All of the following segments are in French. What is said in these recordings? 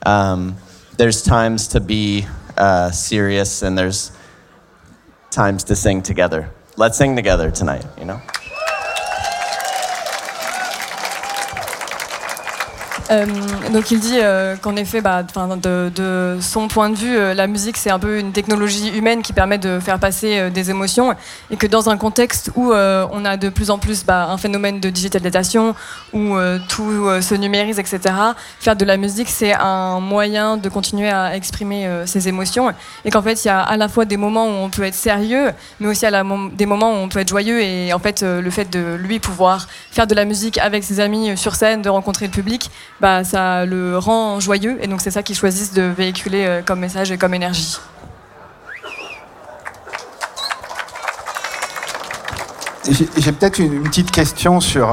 There's times to be serious, and there's times to sing together. Let's sing together tonight, you know? Donc il dit qu'en effet, de son point de vue, la musique c'est un peu une technologie humaine qui permet de faire passer des émotions, et que dans un contexte où on a de plus en plus un phénomène de digitalisation, où tout se numérise, etc., faire de la musique c'est un moyen de continuer à exprimer ses émotions, et qu'en fait il y a à la fois des moments où on peut être sérieux, mais aussi des moments où on peut être joyeux, et en fait le fait de lui pouvoir faire de la musique avec ses amis sur scène, de rencontrer le public, ça le rend joyeux, et donc c'est ça qu'ils choisissent de véhiculer comme message et comme énergie. J'ai peut-être une petite question sur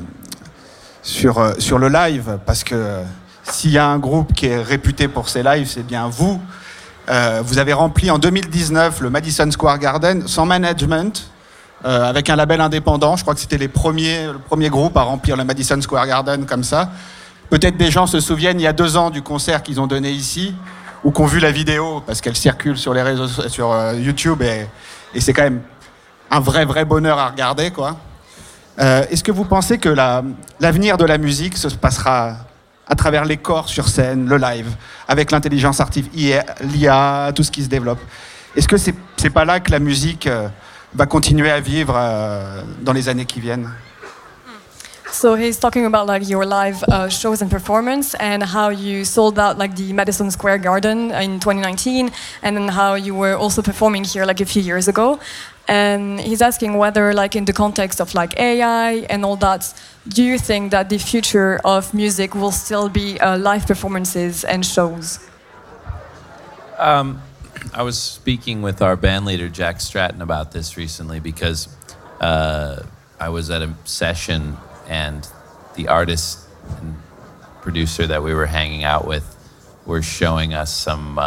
le live, parce que s'il y a un groupe qui est réputé pour ses lives, c'est bien vous. Vous avez rempli en 2019 le Madison Square Garden sans management, avec un label indépendant. Je crois que c'était le premier groupe à remplir le Madison Square Garden comme ça. Peut-être des gens se souviennent il y a 2 ans du concert qu'ils ont donné ici, ou qui ont vu la vidéo, parce qu'elle circule sur les réseaux, sur YouTube, et c'est quand même un vrai bonheur à regarder, quoi. Est-ce que vous pensez que l'avenir de la musique se passera à travers les corps sur scène, le live, avec l'intelligence artificielle, l'IA, tout ce qui se développe? Est-ce que c'est pas là que la musique va continuer à vivre dans les années qui viennent? So he's talking about your live shows and performance, and how you sold out the Madison Square Garden in 2019, and then how you were also performing here a few years ago. And he's asking whether in the context of AI and all that, do you think that the future of music will still be live performances and shows? I was speaking with our band leader Jack Stratton about this recently, because I was at a session, and the artist and producer that we were hanging out with were showing us some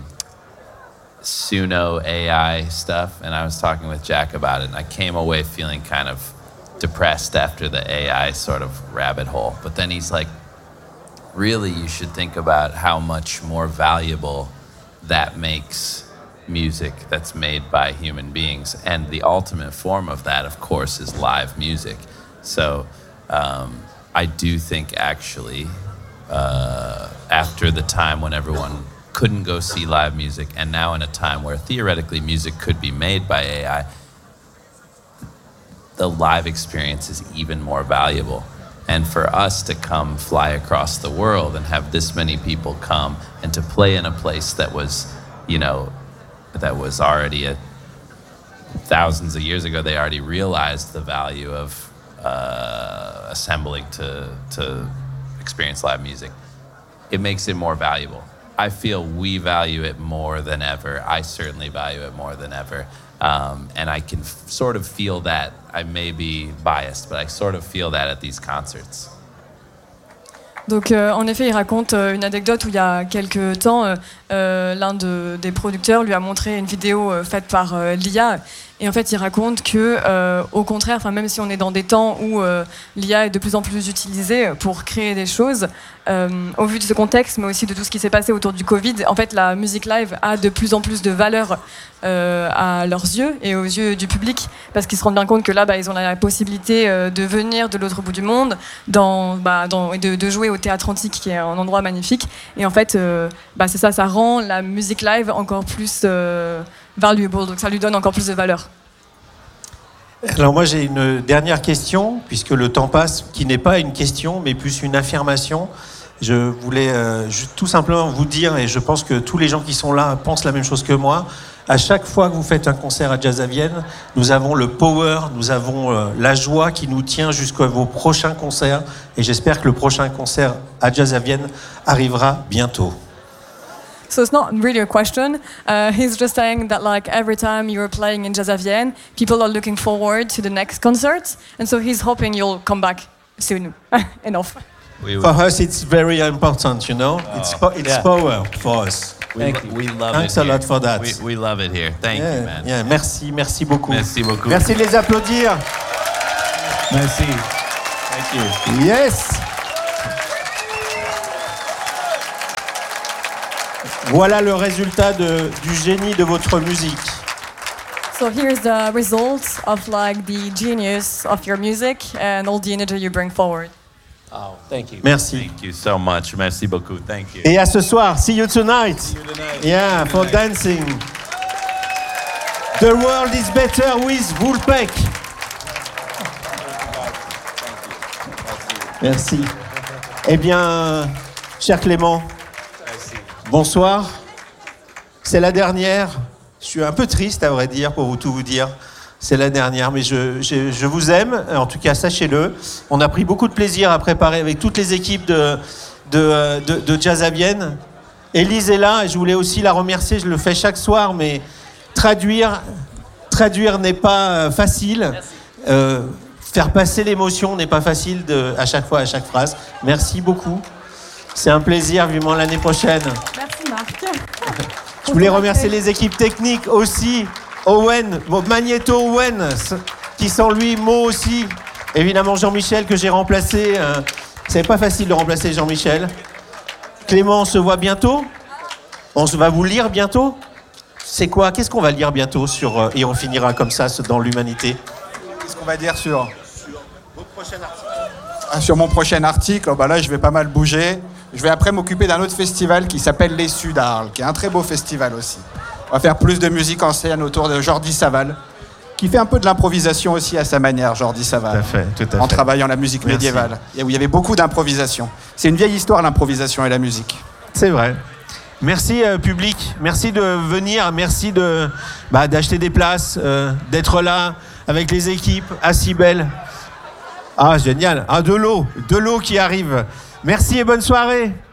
Suno AI stuff, and I was talking with Jack about it, and I came away feeling kind of depressed after the AI sort of rabbit hole. But then he's like, really, you should think about how much more valuable that makes music that's made by human beings. And the ultimate form of that, of course, is live music. So I do think actually after the time when everyone couldn't go see live music, and now in a time where theoretically music could be made by AI, the live experience is even more valuable. And for us to come fly across the world and have this many people come, and to play in a place that was, that was already thousands of years ago, they already realized the value of assembling to experience live music. It makes it more valuable. I feel we value it more than ever. I certainly value it more than ever. And I can sort of feel that. I may be biased, but I sort of feel that at these concerts. Donc en effet, il raconte une anecdote où il y a quelques temps, l'un des producteurs lui a montré une vidéo faite par l'IA. Et en fait, il raconte que, au contraire, même si on est dans des temps où l'IA est de plus en plus utilisée pour créer des choses, au vu de ce contexte, mais aussi de tout ce qui s'est passé autour du Covid, en fait, la musique live a de plus en plus de valeur à leurs yeux et aux yeux du public, parce qu'ils se rendent bien compte que là, ils ont la possibilité de venir de l'autre bout du monde, et de jouer au Théâtre Antique, qui est un endroit magnifique. Et en fait, c'est ça rend la musique live encore plus valuable, donc ça lui donne encore plus de valeur. Alors moi j'ai une dernière question, puisque le temps passe, qui n'est pas une question mais plus une affirmation. Je voulais tout simplement vous dire, et je pense que tous les gens qui sont là pensent la même chose que moi, à chaque fois que vous faites un concert à Jazz à Vienne, nous avons le power, nous avons la joie qui nous tient jusqu'à vos prochains concerts, et j'espère que le prochain concert à Jazz à Vienne arrivera bientôt. So it's not really a question. He's just saying that every time you're playing in Jazz à Vienne, people are looking forward to the next concert, and so he's hoping you'll come back soon enough. For us, it's very important, It's power for us. We love Thanks it a here. lot for that. We love it here. Thank you, man. Yeah, merci beaucoup. Merci beaucoup. Merci de les applaudir. Merci. Thank you. Yes. Voilà le résultat du génie de votre musique. So here's the result of like the genius of your music and all the energy you bring forward. Oh, thank you. Merci. Thank you so much. Merci beaucoup. Thank you. Et à ce soir. See you tonight. Yeah, for dancing. The world is better with Vulpec. Merci. Eh bien, cher Clément, bonsoir. C'est la dernière. Je suis un peu triste, à vrai dire, pour tout vous dire. C'est la dernière, mais je vous aime. En tout cas, sachez-le. On a pris beaucoup de plaisir à préparer avec toutes les équipes de Jazz à Vienne. Élise est là, et je voulais aussi la remercier. Je le fais chaque soir, mais traduire n'est pas facile. Faire passer l'émotion n'est pas facile à chaque fois, à chaque phrase. Merci beaucoup. C'est un plaisir, vivement l'année prochaine. Merci Marc. Je voulais remercier les équipes techniques aussi. Owen, Magneto Owen, qui sans lui, Mo aussi. Évidemment Jean-Michel que j'ai remplacé. C'est pas facile de remplacer Jean-Michel. Clément, on se voit bientôt. On va vous lire bientôt. C'est quoi? Qu'est-ce qu'on va lire bientôt et on finira comme ça dans l'humanité? Qu'est-ce qu'on va dire sur votre prochain article? Sur mon prochain article, là je vais pas mal bouger. Je vais après m'occuper d'un autre festival qui s'appelle Les Sud d'Arles, qui est un très beau festival aussi. On va faire plus de musique en scène autour de Jordi Savall, qui fait un peu de l'improvisation aussi à sa manière, Jordi Savall. Tout à fait. En travaillant la musique médiévale, et où il y avait beaucoup d'improvisation. C'est une vieille histoire, l'improvisation et la musique. C'est vrai. Merci public, merci de venir, merci d'acheter des places, d'être là avec les équipes, à Cybèle. Ah, génial. Ah, de l'eau qui arrive. Merci et bonne soirée.